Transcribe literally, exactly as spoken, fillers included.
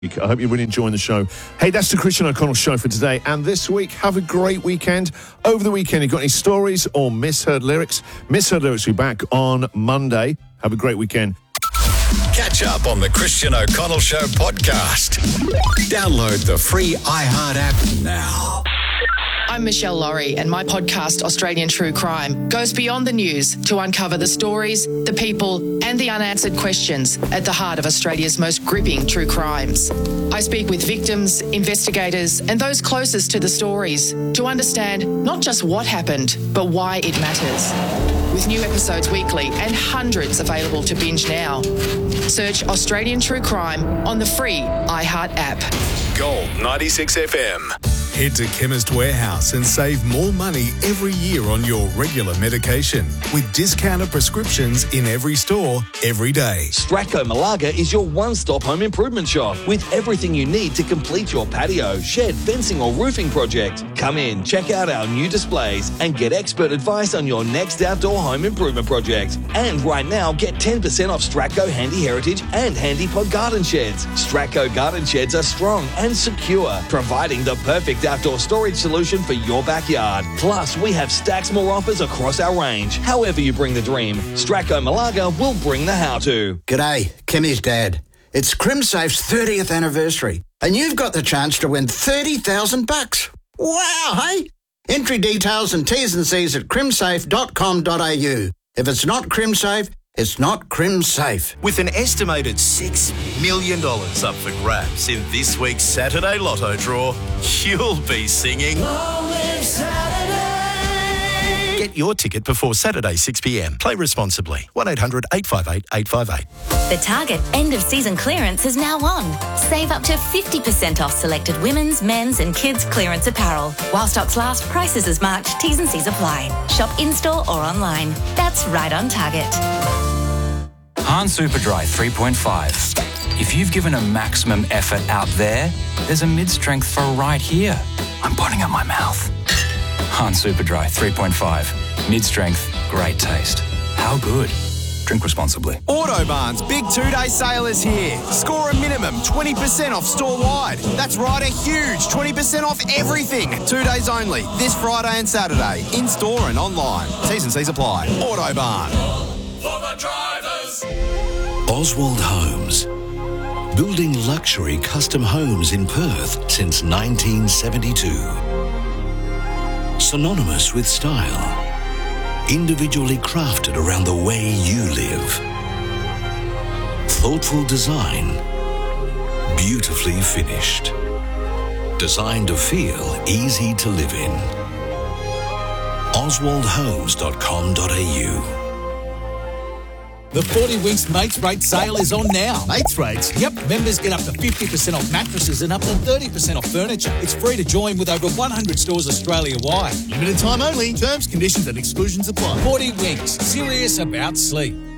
I hope you're really enjoying the show. Hey, that's the Christian O'Connell Show for today. And this week, have a great weekend. Over the weekend, you got any stories or misheard lyrics? Misheard lyrics will be back on Monday. Have a great weekend. Catch up on the Christian O'Connell Show podcast. Download the free iHeart app now. I'm Michelle Laurie, and my podcast, Australian True Crime, goes beyond the news to uncover the stories, the people, and the unanswered questions at the heart of Australia's most gripping true crimes. I speak with victims, investigators, and those closest to the stories to understand not just what happened, but why it matters. With new episodes weekly and hundreds available to binge now. Search Australian True Crime on the free iHeart app. Gold ninety-six F M. Head to Chemist Warehouse and save more money every year on your regular medication with discounted prescriptions in every store, every day. Stratco Malaga is your one-stop home improvement shop with everything you need to complete your patio, shed, fencing or roofing project. Come in, check out our new displays and get expert advice on your next outdoor home improvement project. And right now, get ten percent off Stratco Handy Heritage and Handy Pod Garden Sheds. Stratco Garden Sheds are strong and secure, providing the perfect outdoor storage solution for your backyard. Plus, we have stacks more offers across our range. However you bring the dream, Stratco Malaga will bring the how-to. G'day, Kimmy's dad. It's CrimSafe's thirtieth anniversary, and you've got the chance to win thirty thousand bucks. Wow, hey? Entry details and T's and C's at crimsafe dot com dot a u. If it's not CrimSafe, it's not CrimSafe. With an estimated six million dollars up for grabs in this week's Saturday Lotto draw, you'll be singing Get your ticket before Saturday six p m. Play responsibly. one eight hundred eight five eight eight five eight. The Target end-of-season clearance is now on. Save up to fifty percent off selected women's, men's and kids' clearance apparel. While stocks last, prices as marked, T's and C's apply. Shop in-store or online. That's right on Target. Hahn Superdry three point five. If you've given a maximum effort out there, there's a mid-strength for right here. I'm putting up my mouth. Hahn Superdry three point five. Mid-strength, great taste. How good? Drink responsibly. Autobarn's big two-day sale is here. Score a minimum twenty percent off store-wide. That's right, a huge twenty percent off everything. Two days only, this Friday and Saturday. In-store and online. T's and C's apply. Autobarn. For the drivers. Oswald Homes. Building luxury custom homes in Perth since nineteen seventy-two. Synonymous with style. Individually crafted around the way you live. Thoughtful design. Beautifully finished. Designed to feel easy to live in. oswald homes dot com dot a u. The forty Winks Mates Rate sale is on now. Mates Rates? Yep, members get up to fifty percent off mattresses and up to thirty percent off furniture. It's free to join with over one hundred stores Australia-wide. Limited time only. Terms, conditions and exclusions apply. forty Winks. Serious about sleep.